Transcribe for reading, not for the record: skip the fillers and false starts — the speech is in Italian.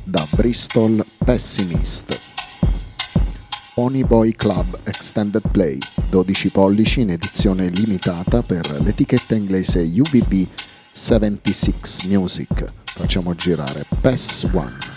da Bristol Pessimist. Pony Boy Club Extended Play, 12 pollici in edizione limitata per l'etichetta inglese UVB 76 Music. Facciamo girare PES 1.